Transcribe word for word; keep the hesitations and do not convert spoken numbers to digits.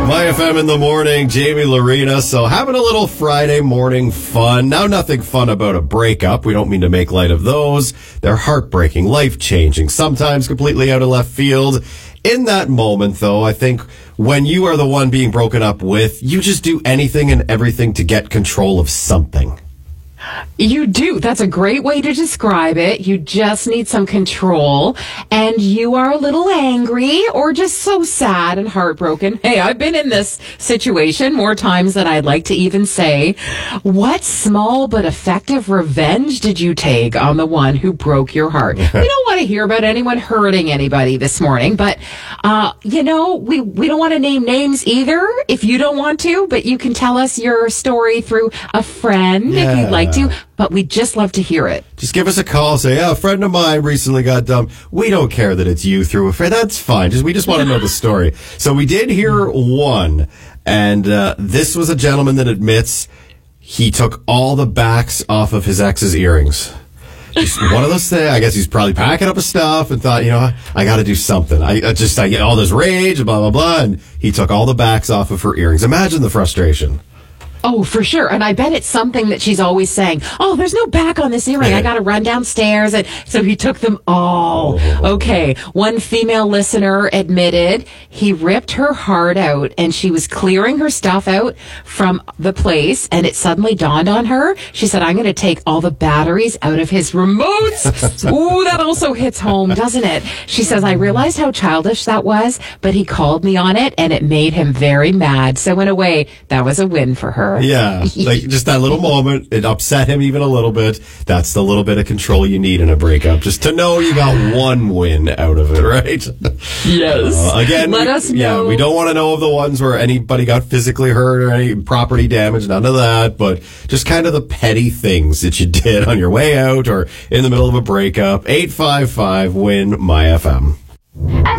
My F M in the morning, Jamie Lorena. So having a little Friday morning fun. Now, nothing fun about a breakup. We don't mean to make light of those. They're heartbreaking, life-changing, sometimes completely out of left field. In that moment, though, I think when you are the one being broken up with, you just do anything and everything to get control of something. You do. That's a great way to describe it. You just need some control, and you are a little angry or just so sad and heartbroken. Hey, I've been in this situation more times than I'd like to even say. What small but effective revenge did you take on the one who broke your heart? We don't want to hear about anyone hurting anybody this morning, but, uh, you know, we, we don't want to name names either if you don't want to, but you can tell us your story through a friend Yeah. if you'd like to. But we'd just love to hear it. Just give us a call. Say, yeah, a friend of mine recently got dumped. We don't care that it's you through a friend. That's fine. Just we just want to know the story. So we did hear one, and uh, this was a gentleman that admits he took all the backs off of his ex's earrings. Just one of those things. I guess he's probably packing up his stuff and thought, you know, I got to do something. I, I just I get all this rage and blah blah blah, and he took all the backs off of her earrings. Imagine the frustration. Oh, for sure. And I bet it's something that she's always saying, oh, there's no back on this earring. I got to run downstairs. And so he took them all. Okay. One female listener admitted he ripped her heart out and she was clearing her stuff out from the place. And it suddenly dawned on her. She said, I'm going to take all the batteries out of his remotes. Ooh, that also hits home, doesn't it? She says, I realized how childish that was, but he called me on it and it made him very mad. So in a way, that was a win for her. Yeah, like just that little moment, it upset him even a little bit. That's the little bit of control you need in a breakup, just to know you got one win out of it, right? Yes. Uh, again, let we, us yeah, know. we don't want to know of the ones where anybody got physically hurt or any property damage, none of that, but just kind of the petty things that you did on your way out or in the middle of a breakup. eight five five, win my F M.